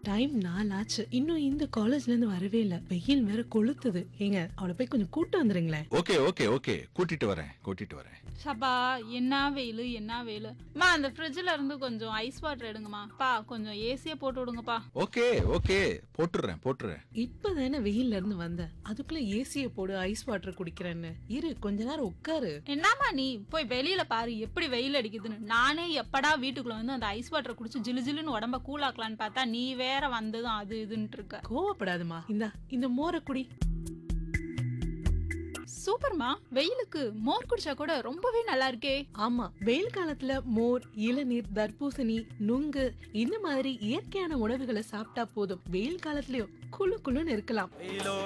Time 4 ஆச்சு. இன்னும் இந்த காலேஜ்ல இருந்து வரவே இல்ல. வெயில் வேற கொளுத்துது. ஏங்க அவளை போய் கொஞ்சம் கூட்டு வந்துருங்களேன். ஓகே ஓகே ஓகே கூட்டிட்டு வரேன். சபா என்ன வெயிலு என்ன வெயிலு. மா அந்த ஃப்ரிட்ஜ்ல இருந்து கொஞ்சம் ஐஸ் வாட்டர் எடுங்கம்மா. பா கொஞ்சம் ஏசிய போட்டு விடுங்கப்பா. ஓகே ஓகே போட்டுறேன். இப்பதானே வெயில்ல இருந்து வந்த, அதுக்குள்ள ஏசிய போடு, ஐஸ் வாட்டர் குடிக்கிறேன்னு. இரு கொஞ்ச நேரம் உட்காரு. என்னம்மா நீ போய் வெளியில பாரு எப்படி வெயில் அடிக்குதுன்னு. நானே எப்படா வீட்டுக்குள்ள வந்து அந்த ஐஸ் வாட்டர் குடிச்சு ஜிலு ஜிலுன்னு உடம்ப கூலாக்கலான்னு பார்த்தா நீ வேற வந்ததும் அது இதுன்னு இருக்க. கோவப்படாதமா, இந்த மோரை குடி. சூப்பர்மா, வெயிலுக்கு மோர் குடிச்சா கூட ரொம்பவே நல்லா இருக்கே. ஆமா, வெயில் காலத்துல மோர், இளநீர், தர்பூசணி, நுங்கு இந்த மாதிரி இயற்கையான உணவுகளை சாப்பிட்டா போதும். வெயில் காலத்துலயும் குளு குளுன்னு இருக்கலாம்.